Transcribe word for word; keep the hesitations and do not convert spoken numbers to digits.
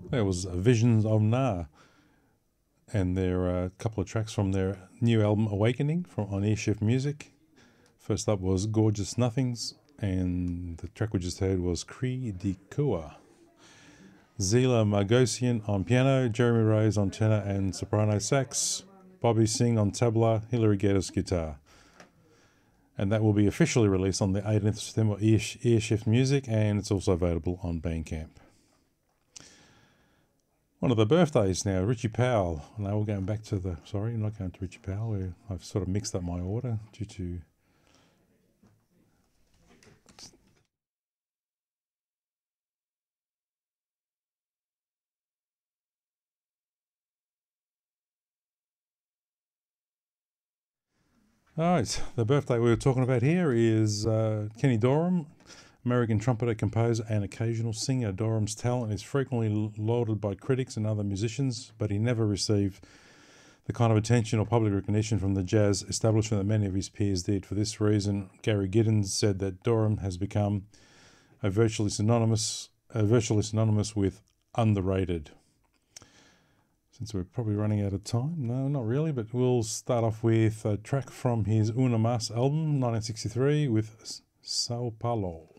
There was Visions of Na, and there are a couple of tracks from their new album Awakening from on Earshift Music. First up was Gorgeous Nothings, and the track we just heard was Cri di Kua. Zila Margosian on piano, Jeremy Rose on tenor and soprano sax, Bobby Singh on tabla, Hilary Geddes guitar. And that will be officially released on the eighteenth of September Earshift Music, and it's also available on Bandcamp. One of the birthdays now, Richie Powell. Now we're going back to the, sorry, I'm not going to Richie Powell. Where I've sort of mixed up my order due to All right, the birthday we were talking about here is uh, Kenny Dorham, American trumpeter, composer, and occasional singer. Dorham's talent is frequently lauded by critics and other musicians, but he never received the kind of attention or public recognition from the jazz establishment that many of his peers did. For this reason, Gary Giddens said that Dorham has become a virtually synonymous, uh, virtually synonymous with underrated. Since we're probably running out of time. No, not really, but we'll start off with a track from his Una Mas album, nineteen sixty-three, with Sao Paulo.